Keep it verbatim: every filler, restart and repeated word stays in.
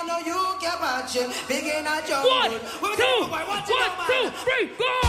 I know you can watch it. Begin a One, two, one, two, three, go!